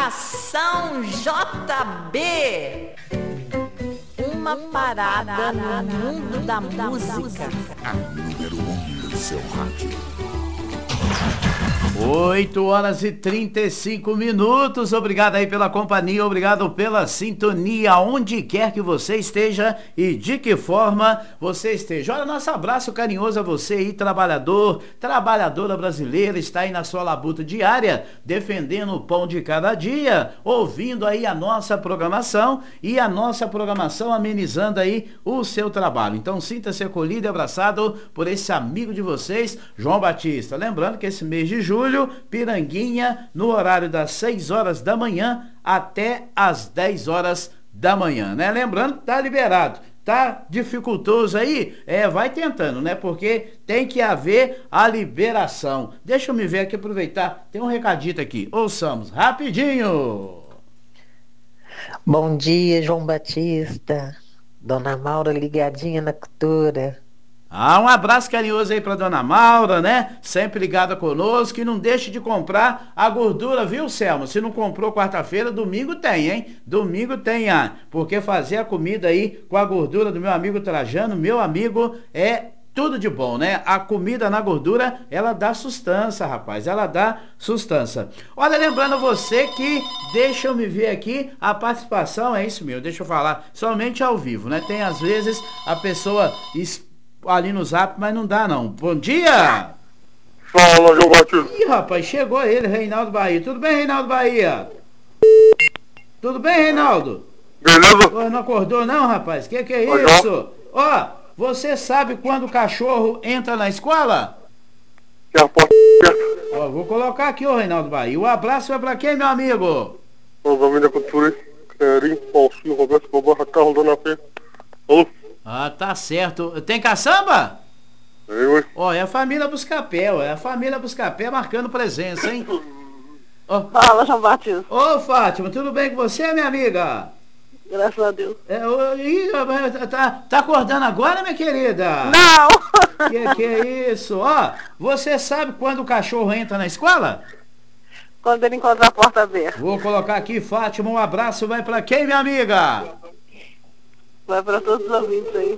Estação JB. Uma parada no mundo da música. A número 1 do seu rádio. 8h35. Obrigado aí pela companhia, obrigado pela sintonia, onde quer que você esteja e de que forma você esteja. Olha, nosso abraço carinhoso a você aí, trabalhador, trabalhadora brasileira, está aí na sua labuta diária, defendendo o pão de cada dia, ouvindo aí a nossa programação e a nossa programação amenizando aí o seu trabalho. Então sinta-se acolhido e abraçado por esse amigo de vocês, João Batista. Lembrando que esse mês de julho, Piranguinha, no horário das 6 horas da manhã até as 10 horas da manhã, né? Lembrando que tá liberado. Tá dificultoso aí? Vai tentando, né? Porque tem que haver a liberação. Deixa eu me ver aqui, aproveitar. Tem um recadito aqui. Ouçamos rapidinho. Bom dia, João Batista. Dona Maura ligadinha na cultura. Um abraço carinhoso aí pra Dona Maura, né? Sempre ligada conosco, e não deixe de comprar a gordura, viu, Selma? Se não comprou quarta-feira, domingo tem, hein? Domingo tem, porque fazer a comida aí com a gordura do meu amigo Trajano, meu amigo, é tudo de bom, né? A comida na gordura, ela dá sustância, rapaz, ela dá sustância. Olha, lembrando você que, deixa eu me ver aqui, a participação, é isso mesmo, deixa eu falar, somente ao vivo, né? Tem às vezes a pessoa ali no Zap, mas não dá não. Bom dia! Fala, João Batista. Ih, rapaz, chegou ele, Reinaldo Bahia. Tudo bem, Reinaldo Bahia? Tudo bem, Reinaldo? Beleza? Ô, não acordou não, rapaz? Que é isso? Ó, você sabe quando o cachorro entra na escola? Que a porta Ó, vou colocar aqui, ô Reinaldo Bahia. O abraço é pra quem, meu amigo? Os amigos da cultura, Crerinho, Paulinho, Roberto, Bobarra, Carlos, Dona Fê. Alô? Tá certo. Tem caçamba? Oi. Ó, é a família Buscapé, marcando presença, hein? Fala, João Batista. Ô, Fátima, tudo bem com você, minha amiga? Graças a Deus. Tá acordando agora, minha querida? Não! Que é isso? Ó, você sabe quando o cachorro entra na escola? Quando ele encontra a porta aberta. Vou colocar aqui, Fátima, um abraço vai pra quem, minha amiga? Vai pra todos os ouvintes aí.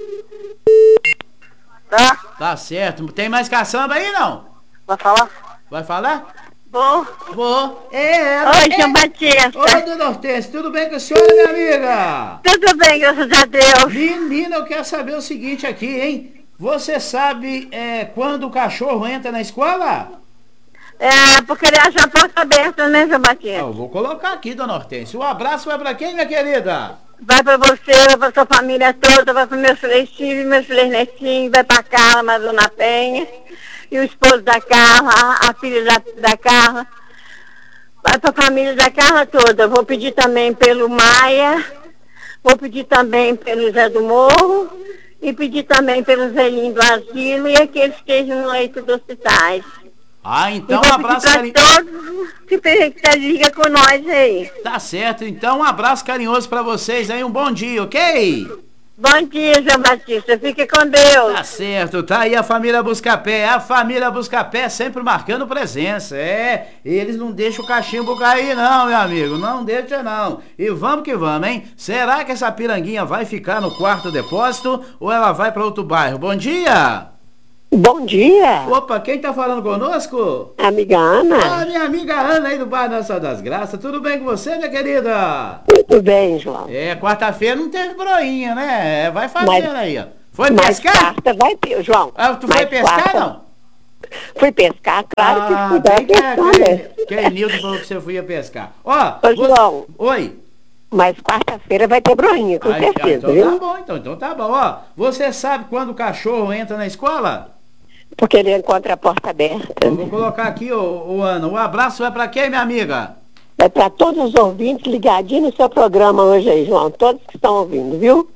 Tá? Tá certo. Tem mais caçamba aí, não? Vai falar? Vai falar? Vou. Oi, João Batista. Oi, dona Hortência, tudo bem com a senhora, minha amiga? Tudo bem, graças a Deus. Menina, eu quero saber o seguinte aqui, hein? Você sabe quando o cachorro entra na escola? Porque ele acha a porta aberta, né, João Batista? Eu vou colocar aqui, dona Hortência. O abraço vai pra quem, minha querida? Vai pra você, vai pra sua família toda, vai pro meus 3 filhos, meus 3 netinhos, vai pra Carla, Madonna Penha, e o esposo da Carla, a filha da Carla. Vai pra família da Carla toda. Vou pedir também pelo Maia, vou pedir também pelo Zé do Morro, e pedir também pelo Zelinho do Asilo e aqueles que estejam no leito dos hospitais. Então um abraço carinhoso. Todos que liga com nós aí. Tá certo, então um abraço carinhoso pra vocês aí, um bom dia, ok? Bom dia, João Batista, fique com Deus. Tá certo, tá aí a família Buscapé sempre marcando presença, eles não deixam o cachimbo cair não, meu amigo, não deixa não. E vamos que vamos, hein? Será que essa piranguinha vai ficar no quarto depósito ou ela vai pra outro bairro? Bom dia! Bom dia. Opa, quem tá falando conosco? Amiga Ana. Minha amiga Ana aí do bairro Nossa das Graças. Tudo bem com você, minha querida? Tudo bem, João. Quarta-feira não teve broinha, né? Vai fazendo aí, ó. Foi mas pescar? Quarta vai ter, João. Tu foi pescar, quarta... não? Fui pescar, claro que fui. Quem Nildo falou que você ia pescar. Ó, João. Oi. Mas quarta-feira vai ter broinha, com certeza, viu? Tá bom, então tá bom. Ó, você sabe quando o cachorro entra na escola? Porque ele encontra a porta aberta. Eu vou colocar aqui, ô Ana. Um abraço vai pra quem, minha amiga? É pra todos os ouvintes ligadinhos no seu programa hoje aí, João. Todos que estão ouvindo, viu?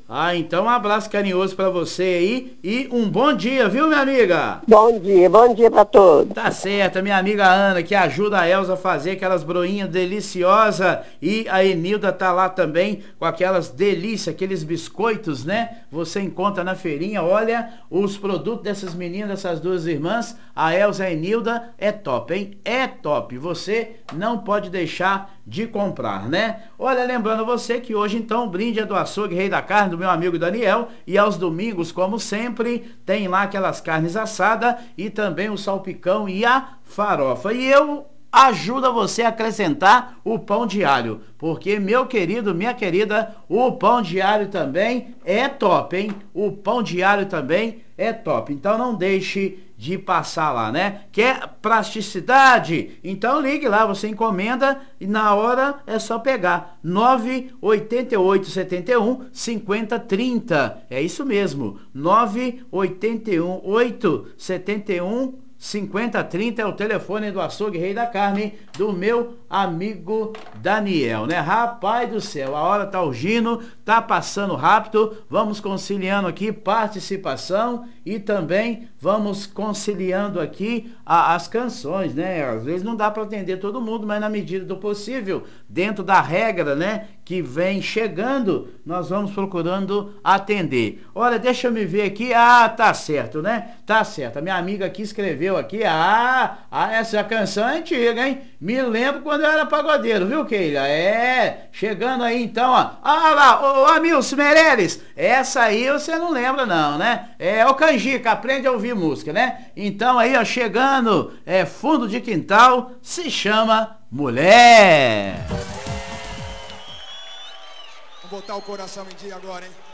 Ah, então um abraço carinhoso pra você aí e um bom dia, viu, minha amiga? Bom dia pra todos. Tá certo, a minha amiga Ana, que ajuda a Elza a fazer aquelas broinhas deliciosas, e a Enilda tá lá também com aquelas delícias, aqueles biscoitos, né? Você encontra na feirinha, olha, os produtos dessas meninas, dessas duas irmãs, a Elza e a Enilda, é top, hein? É top, você não pode deixar de comprar, né? Olha, lembrando você que hoje então o brinde é do açougue Rei da Carne, do meu amigo Daniel, e aos domingos, como sempre, tem lá aquelas carnes assadas e também o salpicão e a farofa. E eu ajudo você a acrescentar o pão de alho, porque, meu querido, minha querida, o pão de alho também é top, hein? O pão de alho também é top, então não deixe de passar lá, né? Quer praticidade? Então ligue lá, você encomenda e na hora é só pegar 98871 5030. É isso mesmo, 98871 5030 é o telefone do açougue Rei da Carne, do meu amigo Daniel, né? Rapaz do céu, a hora tá urgindo, tá passando rápido, vamos conciliando aqui participação e também vamos conciliando aqui as canções, né? Às vezes não dá para atender todo mundo, mas na medida do possível, dentro da regra, né, que vem chegando, nós vamos procurando atender. Olha, deixa eu me ver aqui. Ah, tá certo, né? Tá certo. A minha amiga aqui escreveu aqui. Essa canção é antiga, hein? Me lembro quando eu era pagodeiro, viu, Keila? É, chegando aí então, ó. Ah lá, ô Amilson Meirelles, essa aí você não lembra não, né? É o Canjica, aprende a ouvir música, né? Então aí, ó, chegando, fundo de quintal, se chama Mulher. Vamos botar o coração em dia agora, hein?